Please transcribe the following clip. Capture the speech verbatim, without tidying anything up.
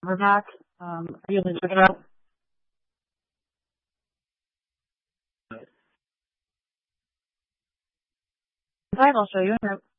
We're back. Um, are you able to check it out? I'll show you.